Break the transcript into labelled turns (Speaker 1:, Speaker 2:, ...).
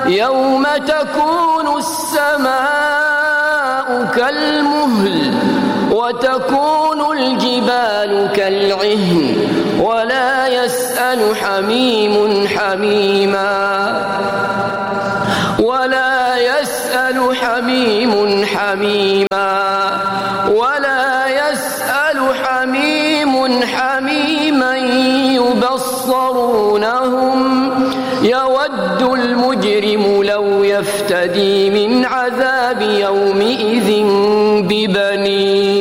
Speaker 1: يوم تكون السماء كالمهل وتكون الجبال كالعهن ولا يسأل حميم حميما يبصرونهم يود المجرم لو يفتدي من عذاب يومئذ ببنيه